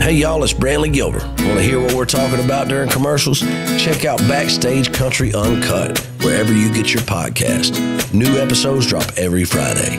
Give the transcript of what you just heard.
Hey y'all, it's Brantley Gilder. Want to hear what we're talking about during commercials? Check out Backstage Country Uncut wherever you get your podcast. New episodes drop every Friday.